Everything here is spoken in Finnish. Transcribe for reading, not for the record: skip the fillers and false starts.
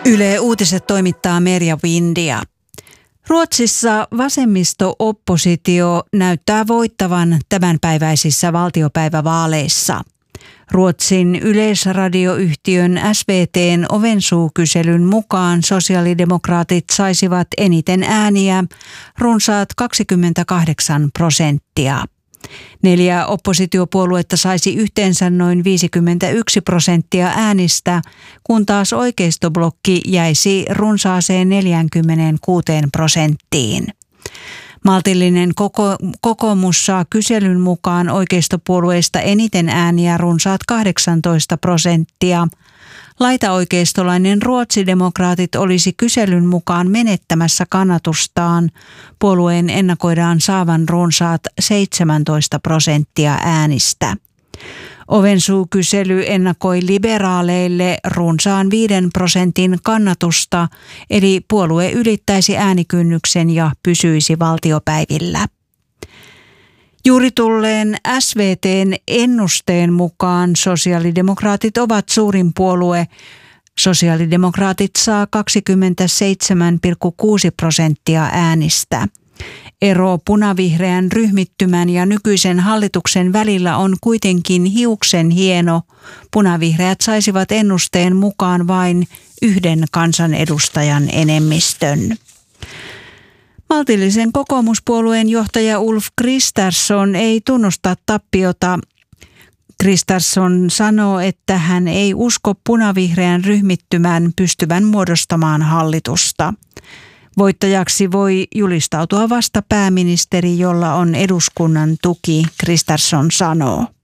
Yle Uutiset toimittaa Merja Windia. Ruotsissa vasemmisto-oppositio näyttää voittavan tämänpäiväisissä valtiopäivävaaleissa. Ruotsin yleisradioyhtiön SVT:n ovensuukyselyn mukaan sosiaalidemokraatit saisivat eniten ääniä, runsaat 28%. 4 oppositiopuoluetta saisi yhteensä noin 51% äänistä, kun taas oikeistoblokki jäisi runsaaseen 46%. Maltillinen kokoomus saa kyselyn mukaan oikeistopuolueista eniten ääniä, runsaat 18%. Laitaoikeistolainen Ruotsidemokraatit olisi kyselyn mukaan menettämässä kannatustaan. Puolueen ennakoidaan saavan runsaat 17% äänistä. Ovensuukysely ennakoi liberaaleille runsaan 5% kannatusta, eli puolue ylittäisi äänikynnyksen ja pysyisi valtiopäivillä. Juuri tulleen SVT:n ennusteen mukaan sosiaalidemokraatit ovat suurin puolue. Sosiaalidemokraatit saa 27,6% äänistä. Ero punavihreän ryhmittymän ja nykyisen hallituksen välillä on kuitenkin hiuksen hieno. Punavihreät saisivat ennusteen mukaan vain 1 kansanedustajan enemmistön. Maltillisen kokoomuspuolueen johtaja Ulf Kristersson ei tunnusta tappiota. Kristersson sanoo, että hän ei usko punavihreän ryhmittymän pystyvän muodostamaan hallitusta. Voittajaksi voi julistautua vasta pääministeri, jolla on eduskunnan tuki, Kristersson sanoo.